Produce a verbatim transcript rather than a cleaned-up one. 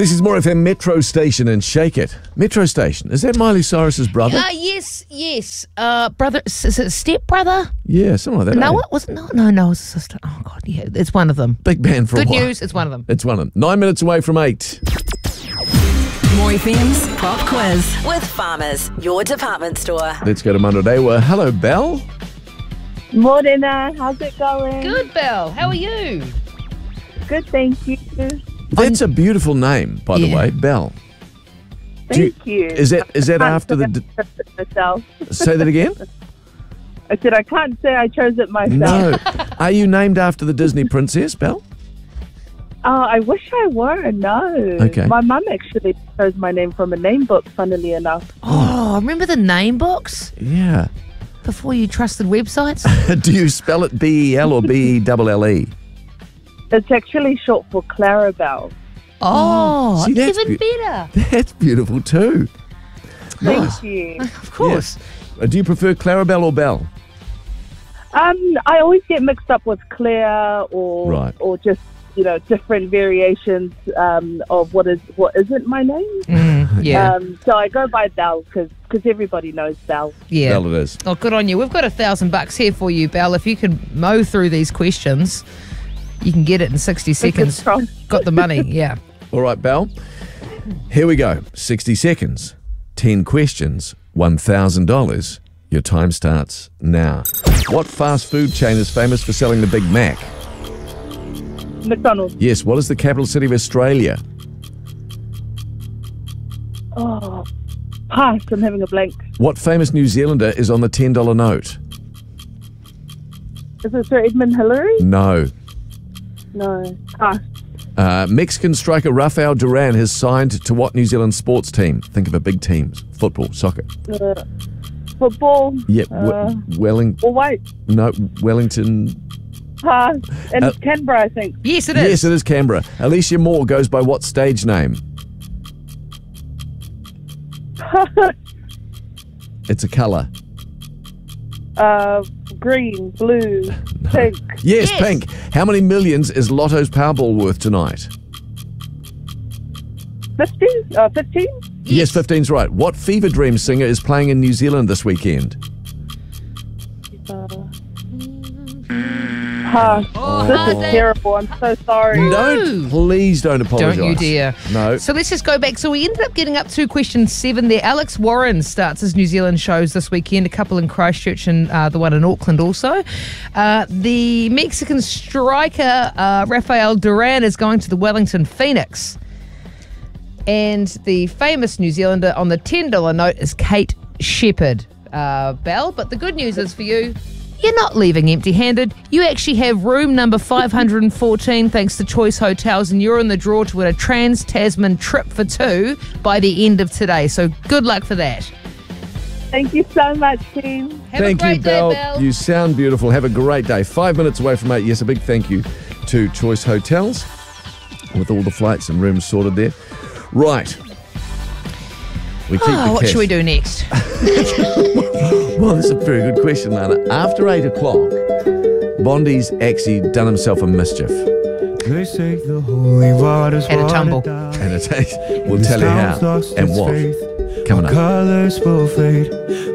This is More F M Metro Station and Shake It. Metro Station, is that Miley Cyrus's brother? Uh, yes, yes. Uh, brother, is it step brother? Yeah, something like that. No, eh? it wasn't. No, no, no, it's a sister. Oh God, yeah, it's one of them. Big band for Good a while. news, it's one of them. It's one of them. Nine minutes away from eight. More F M's Pop Quiz with Farmers, your department store. Let's go to Mandarewa. Hello, Belle. Morena, how's it going? Good, Belle. How are you? Good, thank you. That's a beautiful name, by the Yeah. way, Belle. Do Thank you. Is that is that I after the? can't D- say I chose it myself. say that again. I said I can't say I chose it myself. No. Are you named after the Disney princess, Belle? Oh, I wish I were. No. Okay. My mum actually chose my name from a name book, funnily enough. Oh, remember the name box Yeah. before you trusted websites? Do you spell it B E L or B E L L E? It's actually short for Clarabelle. Oh, See, that's even be- better. That's beautiful too. Thank Nice. you. Of course. Uh, Do you prefer Clarabelle or Belle? Um, I always get mixed up with Claire or Right. or just you know different variations um, of what is what isn't my name. Mm, yeah, Um, so I go by Belle because everybody knows Belle. yeah. Belle it is. Oh, good on you. We've got a thousand bucks here for you, Belle. If you can mow through these questions, you can get it in sixty Fingers seconds. crossed. Got the money, yeah. All right, Belle. Here we go. sixty seconds. ten questions. one thousand dollars. Your time starts now. What fast food chain is famous for selling the Big Mac? McDonald's. Yes. What is the capital city of Australia? Oh, pass. I'm having a blank. What famous New Zealander is on the ten dollar note? Is it Sir Edmund Hillary? No. No. Pass. Uh, Mexican striker Rafael Duran has signed to what New Zealand sports team? Think of a big team. Football, soccer. Uh, football. Yeah. Uh, w- Welling. or white. No. Wellington. Pass. And Uh, Canberra, I think. Yes, it is. Yes, it is Canberra. Alicia Moore goes by what stage name? It's a colour. uh, green, blue, pink. Yes, Yes. pink. How many millions is Lotto's Powerball worth tonight? fifteen? Uh, fifteen? Yes, fifteen's right. What Fever Dream singer is playing in New Zealand this weekend? Uh, pass. Oh, This is that- terrible. I'm so sorry. Don't, please don't apologise. Don't you dare. No. So let's just go back. So we ended up getting up to question seven there. Alex Warren starts his New Zealand shows this weekend, a couple in Christchurch and uh, the one in Auckland also. Uh, the Mexican striker uh, Rafael Duran is going to the Wellington Phoenix. And the famous New Zealander on the ten dollar note is Kate Shepherd, uh, Belle. But the good news is for you, you're not leaving empty-handed. You actually have room number five hundred fourteen thanks to Choice Hotels, and you're in the draw to win a Trans-Tasman trip for two by the end of today. So good luck for that. Thank you so much, team. Have Thank a great you, day, Belle. Belle. You sound beautiful. Have a great day. Five minutes away from eight. Yes, a big thank you to Choice Hotels with all the flights and rooms sorted there. Right. We keep Oh, the what cash. should we do next? Well, that's a very good question, Lana. After eight o'clock, Bondi's actually done himself a mischief. They say the holy waters Had a watered tumble. down. And it, we'll This tell you town's how lost and its what. faith. Coming Our up. colors will fade.